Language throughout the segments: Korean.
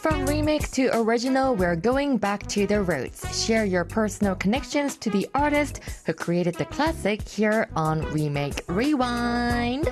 From remake to original, we're going back to the roots. Share your personal connections to the artist who created the classic here on Remake Rewind.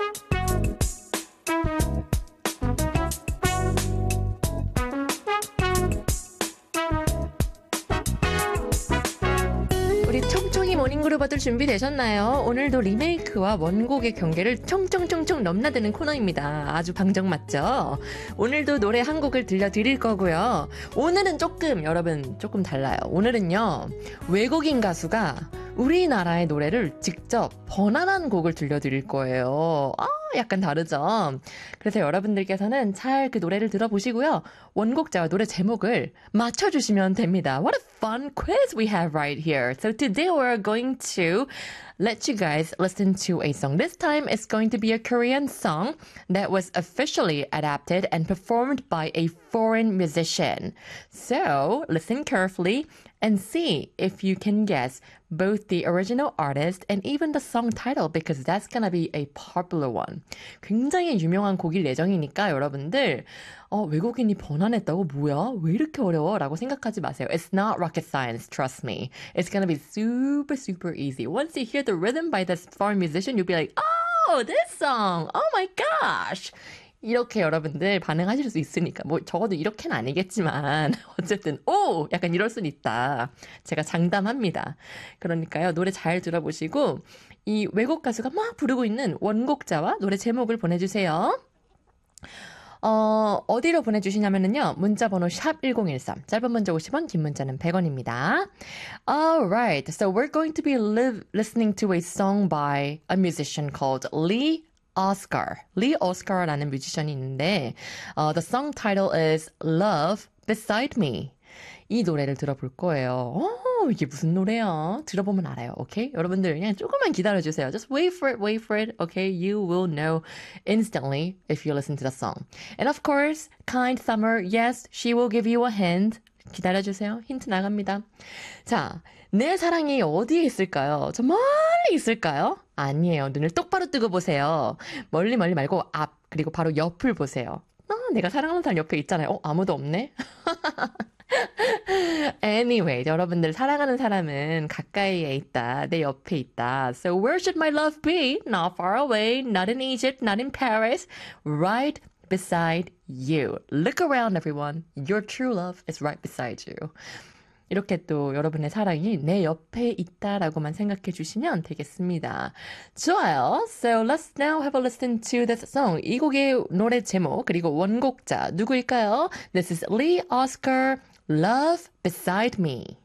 우리 총총이 모닝그룹아들 준비되셨나요? 오늘도 리메이크와 원곡의 경계를 총총총총 넘나드는 코너입니다. 아주 방정맞죠? 오늘도 노래 한 곡을 들려드릴 거고요. 오늘은 여러분 조금 달라요. 오늘은요, 외국인 가수가 우리나라의 노래를 직접 번안한 곡을 들려드릴 거예요. 약간 다르죠? 그래서 여러분들께서는 잘 그 노래를 들어보시고요. 원곡자와 노래 제목을 맞춰주시면 됩니다. What a fun quiz we have right here. So today we're going to let you guys listen to a song. This time it's going to be a Korean song that was officially adapted and performed by a foreign musician. So listen carefully and see if you can guess both the original artist and even the song title because that's gonna be a popular one. 굉장히 유명한 곡일 예정이니까 여러분들 외국인이 번안했다고 뭐야? 왜 이렇게 어려워? 라고 생각하지 마세요. It's not rocket science, trust me. It's gonna be super, super easy. Once you hear the rhythm by this foreign musician, you'll be like, oh, this song! Oh my gosh! 이렇게 여러분들 반응하실 수 있으니까 뭐 적어도 이렇게는 아니겠지만 어쨌든 약간 이럴 수는 있다. 제가 장담합니다. 그러니까요. 노래 잘 들어보시고 이 외국 가수가 막 부르고 있는 원곡자와 노래 제목을 보내주세요. 어디로 보내주시냐면요. 문자번호 샵 1013. 짧은 문자 50원, 긴 문자는 100원입니다. Alright, so we're going to be listening to a song by a musician called Lee Oscar라는 뮤지션이 있는데 the song title is Love Beside Me. 이 노래를 들어볼 거예요. 이게 무슨 노래야? 들어보면 알아요. 오케이? 여러분들 그냥 조금만 기다려주세요. Just wait for it. Okay? You will know instantly if you listen to the song. And of course, kind summer, yes, she will give you a hint. 기다려주세요. 힌트 나갑니다. 자, 내 사랑이 어디에 있을까요? 저 멀리 있을까요? 아니에요. 눈을 똑바로 뜨고 보세요. 멀리 말고 앞, 그리고 바로 옆을 보세요. 내가 사랑하는 사람 옆에 있잖아요. 아무도 없네? Anyway, 여러분들 사랑하는 사람은 가까이에 있다. 내 옆에 있다. So where should my love be? Not far away, not in Egypt, not in Paris. Right beside you. Look around, everyone. Your true love is right beside you. 이렇게 또 여러분의 사랑이 내 옆에 있다라고만 생각해 주시면 되겠습니다. 좋아요. So let's now have a listen to this song. 이 곡의 노래 제목 그리고 원곡자 누구일까요? This is Lee Oscar, Love Beside Me.